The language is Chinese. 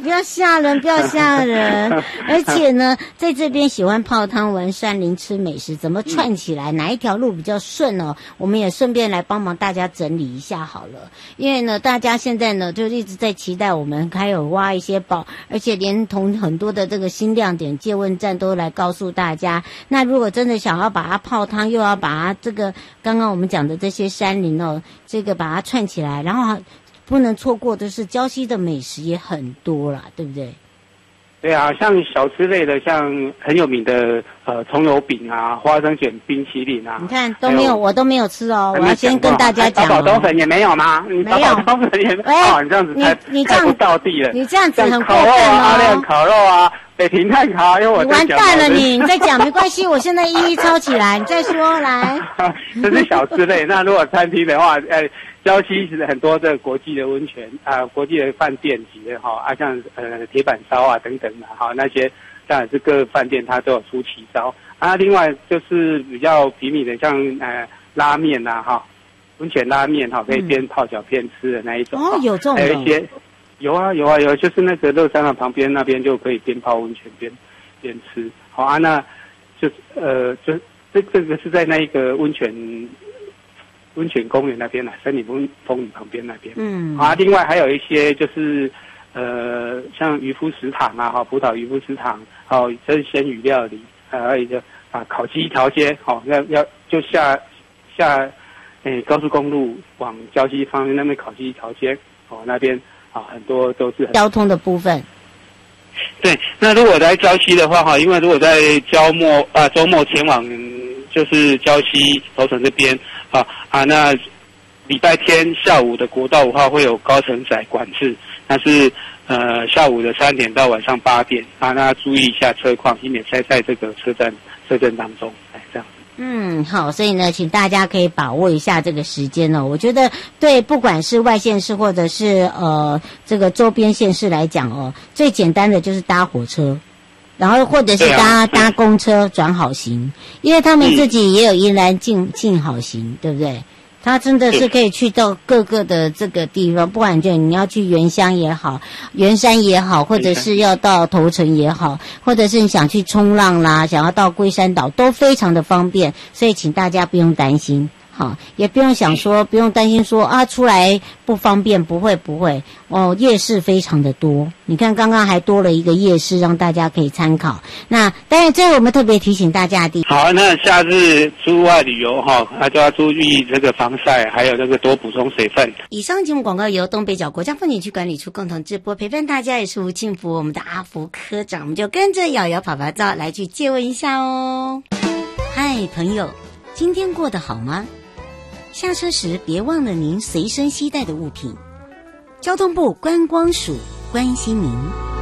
不要吓人，不要吓人。而且呢，在这边喜欢泡汤、玩山林、吃美食，怎么串起来？哪一条路比较顺哦？我们也顺便来帮忙大家整理一下好了。因为呢，大家现在呢就一直在期待我们还有挖一些宝，而且连同很多的这个新亮点借问站都来告诉大家。那如果真的想要把它泡汤，又要把它这个刚刚我们讲的这些山林哦，这个把它串起来，然后不能错过的是礁溪的美食也很多啦，对不对？ 对啊，像小吃类的，像很有名的葱油饼啊、花生卷冰淇淋啊， 你看都没有，我都没有吃哦。我要先跟大家讲， 宝冬粉也没有吗？你宝冬粉也没有，你这样子太不道地了。 你这样子很过分哦。阿亮烤肉啊，北平炭烤，因为我你完蛋了你再讲没关系，我现在一一抄起来，你再说来。 这是小吃类，那如果餐厅的话，礁溪是很多的国际的温泉啊，国际的饭店级的哈啊，像铁板烧啊等等的哈，那些当然是各个饭店它都有出奇招啊。另外就是比较平民的，像拉面呐哈，温泉拉面哈，可以边泡脚边吃的那一种。 哦，有这种的。 还有一些有啊，就是那个乐山的旁边那边就可以边泡温泉边吃。好啊，那就这个是在那一个温泉公园那边森林风雨旁边那边。啊，另外还有一些就是像渔夫食堂啊，葡萄渔夫食堂，好，这是鲜鱼料理，还有一个烤鸡一条街，好，要就下高速公路往礁溪方面那边烤鸡一条街，那边很多都是交通的部分。 对，那如果来礁溪的话因为如果在周末前往就是礁溪头城这边那礼拜天下午的国道5号会有高承载管制，那是下午的3点到晚上8点那注意一下车况，以免塞在这个车站当中，这样。 好，所以呢，请大家可以把握一下这个时间哦。我觉得对，不管是外县市或者是这个周边县市来讲哦，最简单的就是搭火车，然后或者是搭公车转好行，因为他们自己也有宜兰进好行，对不对？他真的是可以去到各个的这个地方，不管就你要去原乡也好，圆山也好，或者是要到头城也好，或者是你想去冲浪啦，想要到龟山岛，都非常的方便，所以请大家不用担心。好，也不用担心说出来不方便，不会哦，夜市非常的多，你看刚刚还多了一个夜市让大家可以参考。那当然这是我们特别提醒大家的。 好，那夏日出外旅游就要注意这个防晒，还有这个多补充水分。 以上节目广告由东北角国家风景区管理处共同直播，陪伴大家也是吴庆福，我们的阿福科长，我们就跟着瑶瑶跑跑照来去借问一下哦。嗨，朋友，今天过得好吗？下车时别忘了您随身携带的物品。交通部观光署关心您。